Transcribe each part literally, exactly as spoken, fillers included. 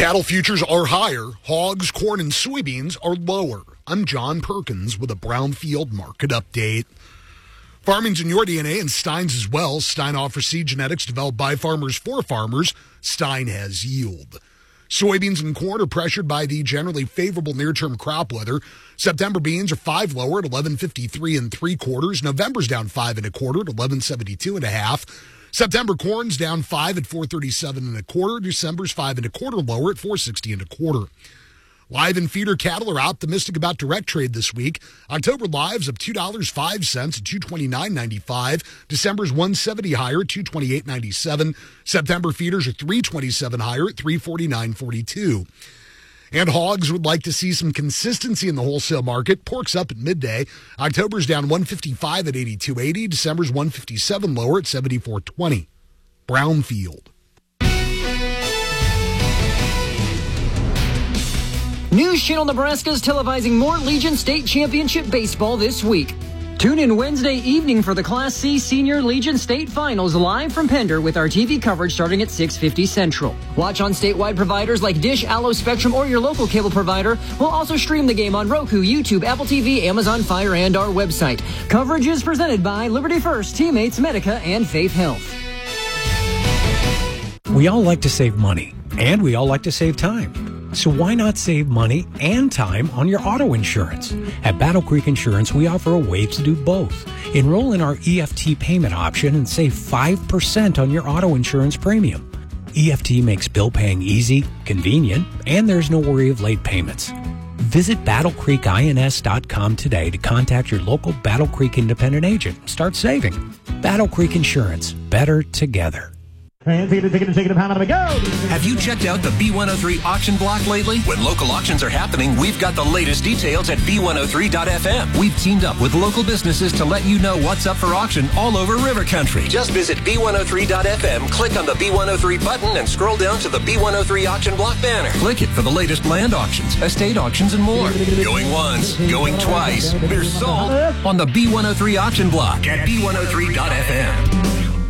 Cattle futures are higher. Hogs, corn, and soybeans are lower. I'm John Perkins with a Brownfield market update. Farming's in your D N A and Stein's as well. Stein offers seed genetics developed by farmers for farmers. Stein has yield. Soybeans and corn are pressured by the generally favorable near-term crop weather. September beans are five lower at eleven fifty-three and three quarters. November's down five and a quarter at eleven seventy-two and a half. September corn's down five at four thirty-seven and a quarter. December's five and a quarter lower at four sixty and a quarter. Live and feeder cattle are optimistic about direct trade this week. October live's up two dollars and five cents at two twenty-nine ninety-five. December's one seventy higher at two twenty-eight ninety-seven. September feeders are three twenty-seven higher at three forty-nine forty-two. And hogs would like to see some consistency in the wholesale market. Pork's up at midday. October's down one fifty-five at eighty-two eighty. December's one fifty-seven lower at seventy-four twenty. Brownfield. News Channel Nebraska is televising more Legion State Championship baseball this week. Tune in Wednesday evening for the Class C Senior Legion State Finals live from Pender with our T V coverage starting at six fifty Central. Watch on statewide providers like Dish, Allo, Spectrum, or your local cable provider. We'll also stream the game on Roku, YouTube, Apple T V, Amazon Fire, and our website. Coverage is presented by Liberty First, Teammates, Medica, and Faith Health. We all like to save money, and we all like to save time. So why not save money and time on your auto insurance? At Battle Creek Insurance, we offer a way to do both. Enroll in our E F T payment option and save five percent on your auto insurance premium. E F T makes bill paying easy, convenient, and there's no worry of late payments. Visit battle creek ins dot com today to contact your local Battle Creek independent agent and start saving. Battle Creek Insurance, better together. Have you checked out the B one oh three auction block lately? When local auctions are happening, we've got the latest details at B one oh three dot f m. We've teamed up with local businesses to let you know what's up for auction all over River Country. Just visit B one oh three dot f m, click on the B one oh three button, and scroll down to the B one oh three auction block banner. Click it for the latest land auctions, estate auctions, and more. Going once, going twice. They're sold on the B one oh three auction block at B one oh three dot f m.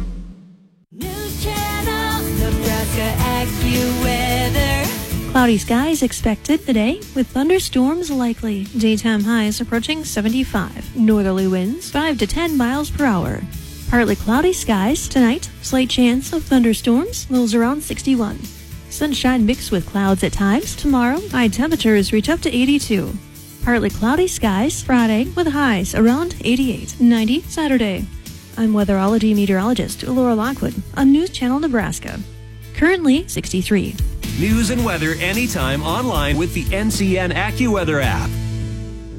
Cloudy skies expected today with thunderstorms likely. Daytime highs approaching seventy-five. Northerly winds five to ten miles per hour. Partly cloudy skies tonight. Slight chance of thunderstorms. Lows around sixty-one. Sunshine mixed with clouds at times. Tomorrow, high temperatures reach up to eighty-two. Partly cloudy skies Friday with highs around eighty-eight. ninety Saturday. I'm weatherology meteorologist Laura Lockwood on News Channel Nebraska. Currently sixty-three. News and weather anytime online with the N C N AccuWeather app.